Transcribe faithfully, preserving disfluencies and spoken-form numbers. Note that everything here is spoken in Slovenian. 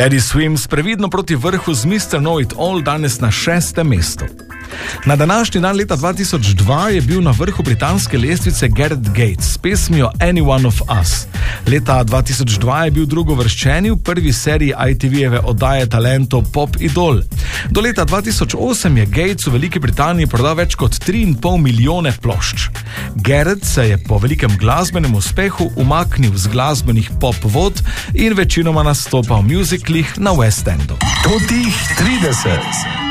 Teddy Swims previdno proti vrhu z mister Know It All danes na šestem mestu. Na današnji dan leta dva tisoč dva je bil na vrhu britanske lestvice Gareth Gates s pesmijo Any One of Us. Leta dva tisoč dva je bil drugovrščeni v prvi seriji I T V-jeve oddaje talentov Pop Idol. Do leta dva tisoč osem je Gates v Veliki Britaniji prodal več kot tri in pol milijone plošč. Gareth se je po velikem glasbenem uspehu umaknil z glasbenih pop vod in večinoma nastopal v musicalih na West Endu. Totih trideset.